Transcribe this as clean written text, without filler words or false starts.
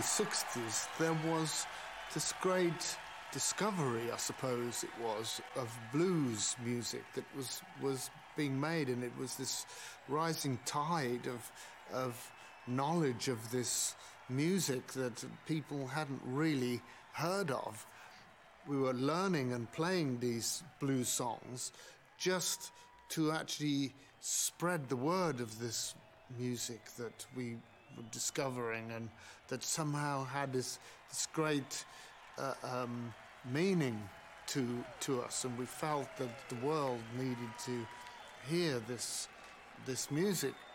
60s, there was this great discovery, I suppose it was, of blues music that was being made, and it was this rising tide of knowledge of this music that people hadn't really heard of. We were learning and playing these blues songs just to actually spread the word of this music that we were discovering, and that somehow had this great meaning to us, and we felt that the world needed to hear this music.